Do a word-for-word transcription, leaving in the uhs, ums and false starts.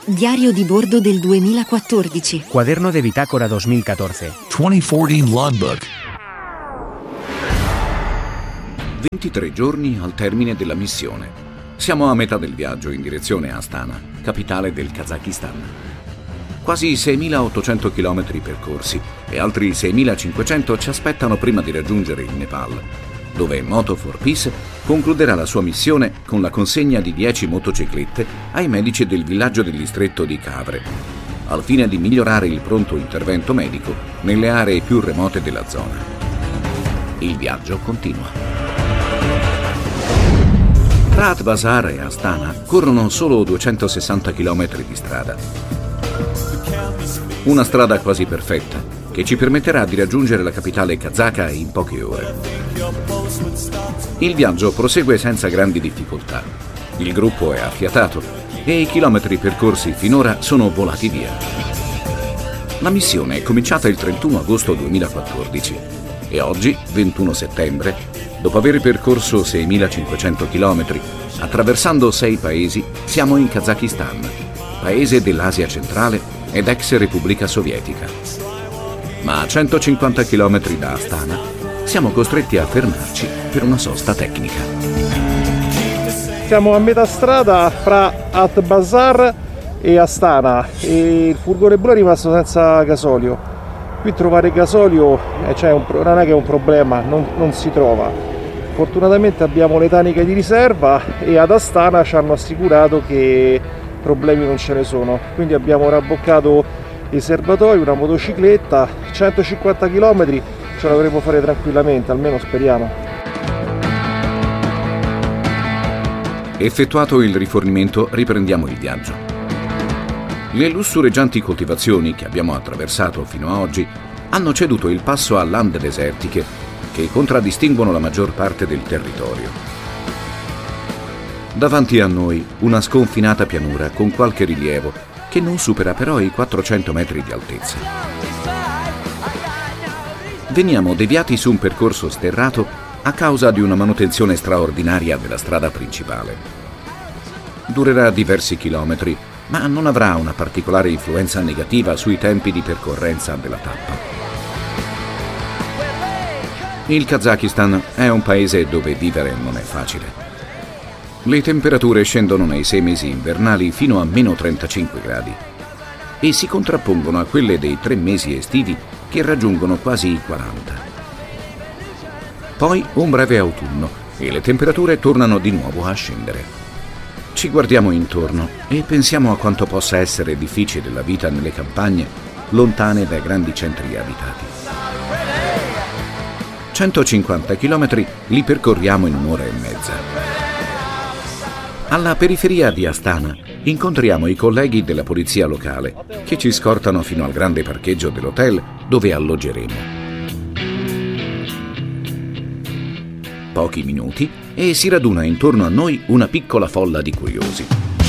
Diario di bordo del duemilaquattordici. Cuaderno de bitácora duemilaquattordici. duemilaquattordici Logbook. ventitré giorni al termine della missione. Siamo a metà del viaggio in direzione Astana, capitale del Kazakistan. Quasi seimilaottocento chilometri percorsi e altri seimilacinquecento ci aspettano prima di raggiungere il Nepal, dove Moto for Peace concluderà la sua missione con la consegna di dieci motociclette ai medici del villaggio del distretto di Kavre, al fine di migliorare il pronto intervento medico nelle aree più remote della zona. Il viaggio continua. Tra Atbazar e Astana corrono solo duecentosessanta chilometri di strada. Una strada quasi perfetta, che ci permetterà di raggiungere la capitale kazaka in poche ore. Il viaggio prosegue senza grandi difficoltà. Il gruppo è affiatato e i chilometri percorsi finora sono volati via. La missione è cominciata il trentuno agosto duemilaquattordici e oggi, ventuno settembre, dopo aver percorso seimilacinquecento chilometri, attraversando sei paesi, siamo in Kazakistan, paese dell'Asia centrale ed ex Repubblica Sovietica. Ma a centocinquanta chilometri da Astana siamo costretti a fermarci per una sosta tecnica. Siamo a metà strada fra Atbazar e Astana e il furgone blu è rimasto senza gasolio. Qui trovare gasolio eh, cioè un, non è che è un problema, non, non si trova. Fortunatamente abbiamo le taniche di riserva e ad Astana ci hanno assicurato che problemi non ce ne sono. Quindi abbiamo rabboccato i serbatoi, una motocicletta, centocinquanta chilometri ce la dovremo fare tranquillamente, almeno speriamo. Effettuato il rifornimento, riprendiamo il viaggio. Le lussureggianti coltivazioni che abbiamo attraversato fino ad oggi hanno ceduto il passo a lande desertiche che contraddistinguono la maggior parte del territorio. Davanti a noi una sconfinata pianura con qualche rilievo che non supera però i quattrocento metri di altezza. Veniamo deviati su un percorso sterrato a causa di una manutenzione straordinaria della strada principale. Durerà diversi chilometri, ma non avrà una particolare influenza negativa sui tempi di percorrenza della tappa. Il Kazakistan è un paese dove vivere non è facile. Le temperature scendono nei sei mesi invernali fino a meno trentacinque gradi e si contrappongono a quelle dei tre mesi estivi che raggiungono quasi i quaranta. Poi un breve autunno e le temperature tornano di nuovo a scendere. Ci guardiamo intorno e pensiamo a quanto possa essere difficile la vita nelle campagne lontane dai grandi centri abitati. centocinquanta chilometri li percorriamo in un'ora e mezza. Alla periferia di Astana incontriamo i colleghi della polizia locale che ci scortano fino al grande parcheggio dell'hotel dove alloggeremo. Pochi minuti e si raduna intorno a noi una piccola folla di curiosi.